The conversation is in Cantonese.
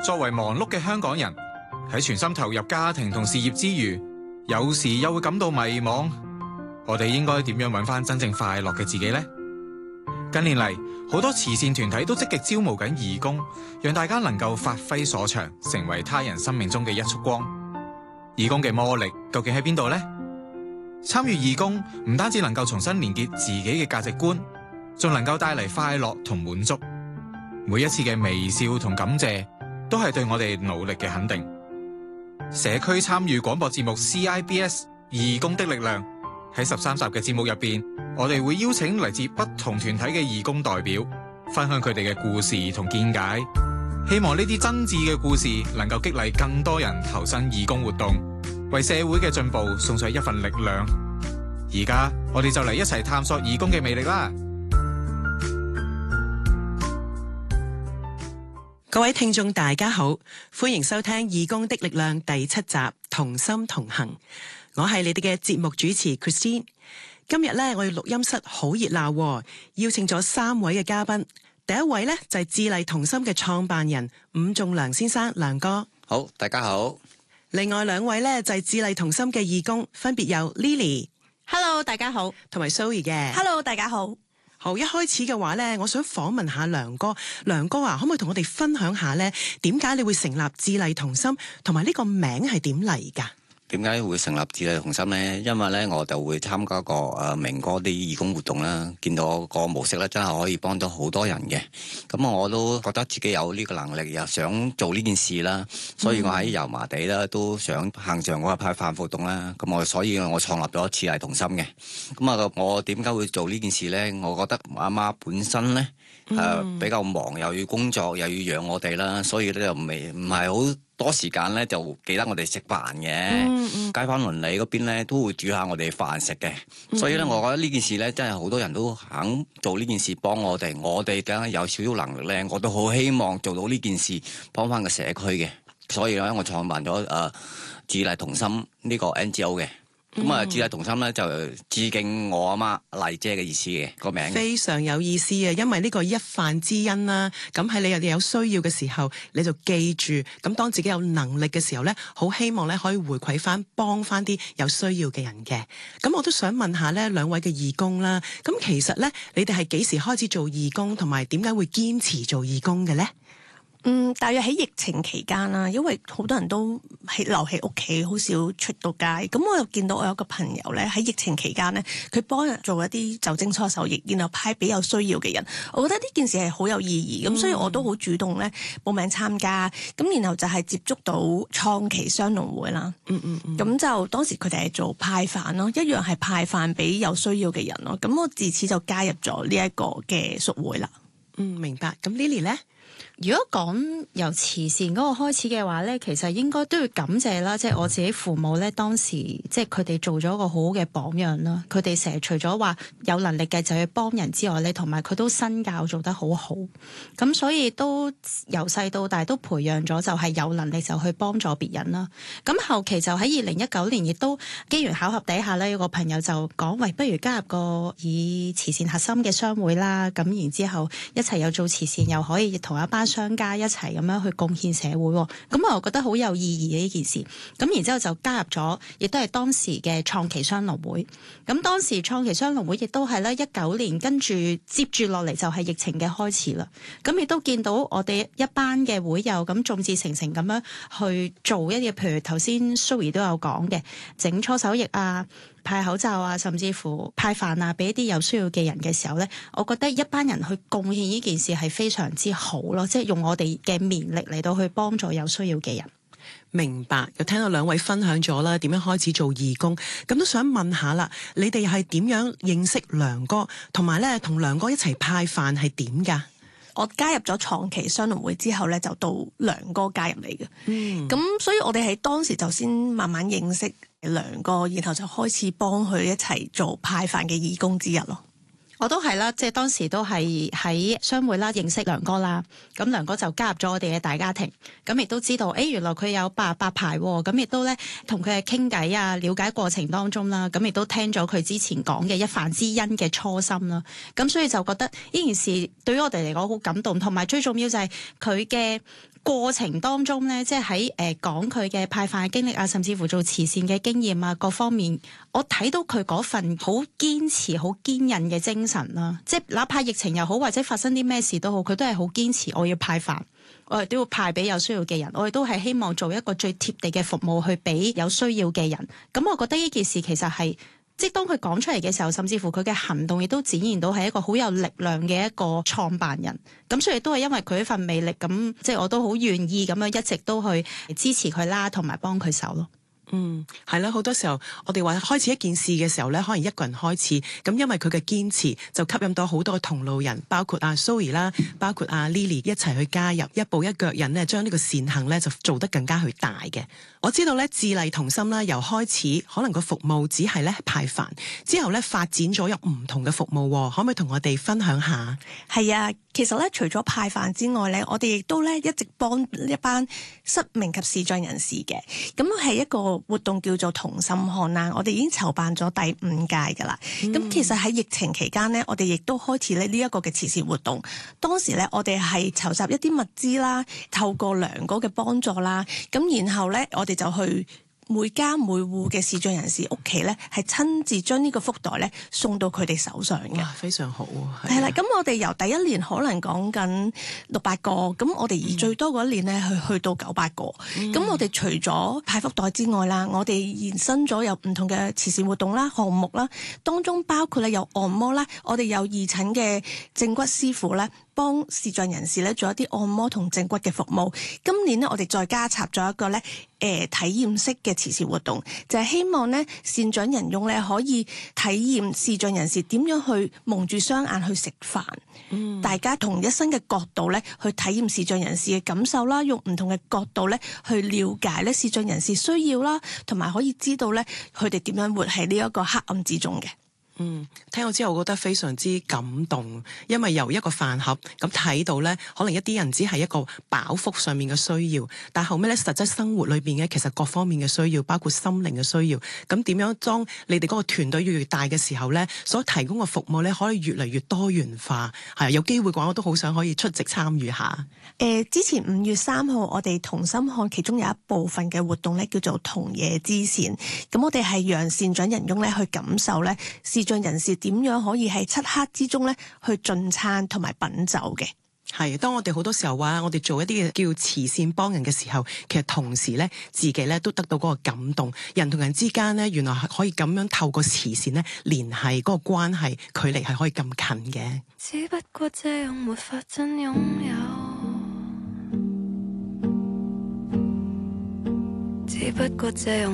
作為忙碌嘅香港人，喺全心投入家庭同事業之餘，有時又會感到迷茫。我哋應該點樣揾翻真正快樂嘅自己呢？近年嚟，好多慈善團體都積極招募緊義工，讓大家能夠發揮所長，成為他人生命中嘅一束光。義工嘅魔力究竟喺邊度呢？參與義工唔單止能夠重新連結自己嘅價值觀，仲能夠帶嚟快樂同滿足。每一次嘅微笑同感謝，都係對我哋努力嘅肯定。社區參與廣播節目 CIBS 義工的力量，喺13集嘅節目入邊，我哋會邀請嚟自不同團體嘅義工代表，分享佢哋嘅故事同見解。希望呢啲真摯嘅故事能夠激勵更多人投身義工活動，為社會嘅進步送上一份力量。而家我哋就嚟一齊探索義工嘅魅力啦！ 各位聽眾大家好，歡迎收聽義工的力量第7集同心同行。我係你哋嘅節目主持 Christine。 今日咧，我哋錄音室好熱鬧，邀請咗3位嘅嘉賓。第一位咧就係智勵同心嘅創辦人伍仲良先生，良哥。 好，大家好。 另外2位咧就係智勵同心嘅義工，分別有 Lily。Hello， 大家好。同埋 Zoe 嘅。 Hello， 大家好。 好，一開始嘅話咧，我想訪問下良哥。良哥啊，可唔可以同我哋分享下咧，點解你會成立智勵同心，同埋呢個名係點嚟㗎？ 點解會成立智勵同心呢？因為咧，我就會參加個明哥啲義工活動啦，見到個模式咧，真係可以幫到好多人嘅。咁我都覺得自己有呢個能力，又想做呢件事啦，所以我喺油麻地啦都想行上嗰個派飯活動啦。所以我創立咗智勵同心嘅。我點解會做呢件事呢？我覺得阿媽本身咧比較忙，又要工作，又要養我哋啦，所以咧又唔係好多時間咧，就記得我哋食飯嘅。街坊鄰里嗰邊咧都會煮下我哋飯食嘅。所以咧，我覺得呢件事咧，真係好多人都肯做呢件事幫我哋。我哋梗係有少少能力咧，我都好希望做到呢件事，幫翻個社區嘅。所以咧，我創辦咗智勵同心呢個 NGO 嘅。智勵同心咧就致敬我阿媽麗姐嘅意思嘅個名， 非常有意思啊！因為呢個一飯之恩啦，咁喺你有需要嘅時候，你就記住。咁當自己有能力嘅時候咧，好希望咧可以回饋翻，幫翻啲有需要嘅人嘅。咁我都想問下咧2位嘅義工啦。咁其實咧，你哋係幾時開始做義工，同埋點解會堅持做義工嘅咧？ 大約喺疫情期間啦，因為好多人都留喺屋企，好少出到街。咁我又見到我有個朋友咧喺疫情期間咧，佢幫人做一啲酒精搓手液，然後派俾有需要嘅人。我覺得呢件事係好有意義，咁所以我都好主動咧報名參加。咁然後就係接觸到創期雙龍會啦。咁就當時佢哋係做派飯咯，一樣係派飯俾有需要嘅人咯。咁我自此就加入咗呢一個嘅屬會啦。 明白。咁 Lily 咧？ 如果講由慈善嗰個開始嘅話咧，其實應該都要感謝啦，即係我自己父母咧，當時即係佢哋做咗一個好好嘅榜樣啦。佢哋成日除咗話有能力嘅就去幫人之外咧，同埋佢都身教做得好好，咁所以都由細到大都培養咗就係有能力就去幫助別人啦。咁後期就喺2019年亦都機緣巧合底下咧，有個朋友就講，喂，不如加入個以慈善核心嘅商會啦。咁然之後一齊又做慈善，又可以同一班商家一齊咁樣去貢獻社會，咁我覺得好有意義嘅呢件事。咁然之後就加入咗，亦都係當時嘅創期雙龍會。咁當時創期雙龍會亦都係咧19年，跟住接住落嚟就係疫情嘅開始啦。咁亦都見到我哋一班嘅會友咁眾志成城咁樣去做一啲，譬如頭先 Zoe 都有講嘅，整搓手液啊，派口罩啊，甚至乎派飯啊，俾一啲有需要嘅人嘅時候咧，我覺得一班人去貢獻呢件事係非常之好咯，即係用我哋嘅綿力嚟到去幫助有需要嘅人。 明白，又聽到2位分享咗啦，點樣開始做義工，咁都想問下啦，你哋係點樣認識良哥，同埋咧同良哥一齊派飯係點㗎？ 我加入咗創期雙龍會之後咧，就到良哥加入嚟嘅。咁所以我哋喺當時就先慢慢認識良哥，然後就開始幫佢一齊做派飯嘅義工之一咯。 我都係啦，即係當時都係喺商會啦，認識良哥啦。咁良哥就加入咗我哋嘅大家庭，咁亦都知道，原來佢有88牌喎。咁亦都咧同佢嘅傾偈啊，了解過程當中啦，咁亦都聽咗佢之前講嘅一飯之恩嘅初心啦。咁所以就覺得呢件事對於我哋嚟講好感動，同埋最重要就係佢嘅過程當中咧，即係喺講佢嘅派飯嘅經歷啊，甚至乎做慈善嘅經驗啊，各方面，我睇到佢嗰份好堅持、好堅韌嘅精神啦。即係哪怕疫情又好，或者發生啲咩事都好，佢都係好堅持。我要派飯，我哋都要派俾有需要嘅人。我哋都係希望做一個最貼地嘅服務去俾有需要嘅人。咁我覺得呢件事其實係。即係當佢講出嚟嘅時候，甚至乎佢嘅行動亦都展現到係一個好有力量嘅一個創辦人。咁所以都係因為佢呢份魅力，咁即係我都好願意咁樣一直都去支持佢啦，同埋幫佢手咯。 係啦，好多時候我哋話開始一件事嘅時候咧，可能一個人開始，咁因為佢嘅堅持就吸引到好多嘅同路人，包括阿 Zoe 啦，包括阿 Lily 一齊去加入，一步一腳印咧，將呢個善行咧就做得更加去大嘅。我知道咧，自勵同心啦，由開始可能個服務只係咧派飯，之後咧發展咗有唔同嘅服務，可唔可以同我哋分享下？係啊。 其實咧，除咗派飯之外咧，我哋亦都咧一直幫一班失明及視障人士嘅。咁係一個活動叫做同心看啦。我哋已經籌辦咗第5屆㗎啦。咁其實喺疫情期間咧，我哋亦都開始咧呢一個嘅慈善活動。當時咧，我哋係籌集一啲物資啦，透過良哥嘅幫助啦，咁然後咧，我哋就去每家每戶嘅視障人士屋企咧，係親自將呢個福袋咧送到佢哋手上嘅。 非常好啊！ 係啦，咁我哋由第一年可能講緊600個，咁我哋而最多嗰一年咧去到900個。咁我哋除咗派福袋之外啦，我哋延伸咗有唔同嘅慈善活動啦、項目啦，當中包括咧有按摩啦，我哋有義診嘅正骨師傅咧，幫視障人士咧做一啲按摩同正骨嘅服務。今年咧，我哋再加插咗一個咧體驗式嘅慈善活動，就係希望咧善長仁翁咧可以體驗視障人士點樣去蒙住雙眼去食飯。大家同一身嘅角度咧去體驗視障人士嘅感受啦，用唔同嘅角度咧去了解咧視障人士需要啦，同埋可以知道咧佢哋點樣活喺呢一個黑暗之中嘅。 聽到之後，我覺得非常之感動，因為由一個飯盒咁睇到咧，可能一啲人只係一個飽腹上面嘅需要，但後尾咧實質生活裏邊嘅其實各方面嘅需要，包括心靈嘅需要，咁點樣當你哋嗰個團隊越嚟越大嘅時候咧，所提供嘅服務咧可以越嚟越多元化，係有機會嘅話，我都好想可以出席參與下。 之前5月3號，我哋同心看其中有一部分嘅活動咧，叫做同野之善。咁我哋係讓善長仁翁咧去感受咧視障人士點樣可以喺漆黑之中咧去進餐同埋品酒嘅。 係，當我哋好多時候話我哋做一啲嘅叫慈善幫人嘅時候，其實同時咧自己咧都得到嗰個感動。人同人之間咧，原來可以咁樣透過慈善咧聯繫嗰個關係，距離係可以咁近嘅。 只不過這樣沒法真擁有，只不過這樣。